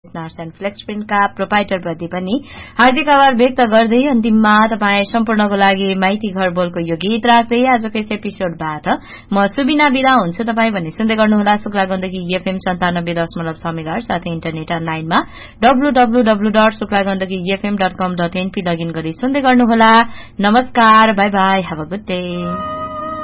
स्नार्स and flex प्रिन्टका प्रोपाइटरप्रति पनि हार्दिक आभार व्यक्त गर्दै अन्तिममा तपाईँ सम्पूर्णको लागि माइती घर बोलको यो गीत राख्दै आजको यस एपिसोडबाट म सुबिना बिदा हुन्छु। तपाईँ भने सुन्दै गर्नुहोला शुक्ला गण्डकी एफएम 97.6 मेगाहर्ज साथै इन्टरनेट अनलाइनमा www.शुक्लागण्डकीfm.com.np लगइन गरी सुन्दै गर्नुहोला। नमस्कार, by by, have a good day.